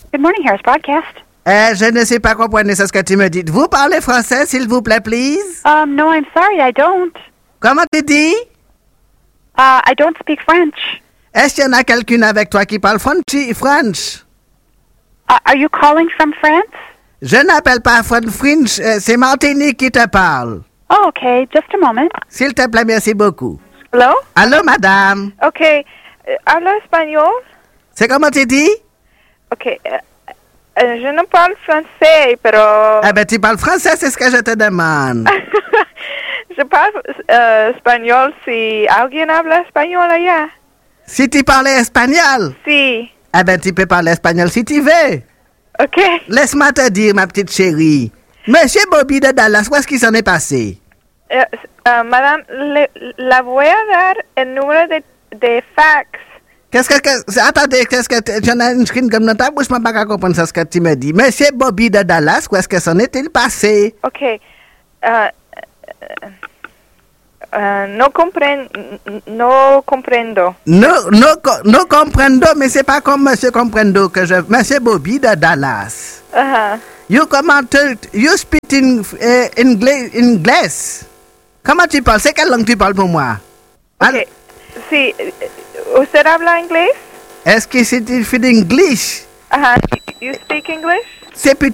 Good morning, Harris Broadcast. Je ne sais pas comprendre ce que tu me dis. Vous parlez français, s'il vous plaît, please? No, I'm sorry, I don't. Comment tu dis? I don't speak French. Est-ce qu'il y en a quelqu'un avec toi qui parle French? Are you calling from France? Je n'appelle pas French, c'est Martinique qui te parle. Oh, okay, just a moment. S'il te plaît, merci beaucoup. Hello? Allô, madame? Ok. Habla espagnol? C'est comment tu dis? Ok. Je ne parle français, pero... Eh ben, tu parles français, c'est ce que je te demande. Je parle espagnol si alguien habla espagnol allá. Si tu parlais espagnol? Si. Eh ben, tu peux parler espagnol si tu veux. Ok. Laisse-moi te dire, ma petite chérie. Monsieur Bobby de Dallas, où est-ce qu'il s'en est passé? Madame, la voy a dar el número de fax. Attendez, j'en ai une screen comme notable, je ne peux pas comprendre ce que tu me dis. Monsieur Bobby de Dallas, où est-ce que s'en est-il passé? Ok. No comprendo. No comprendo, mais c'est pas comme Monsieur Comprendo que je... Monsieur Bobby de Dallas. You speak in English. Comment tu parles? C'est quelle langue tu parles pour moi? Ok. Si, ¿usted habla inglés? Est-ce que c'est fait English? You speak English? C'est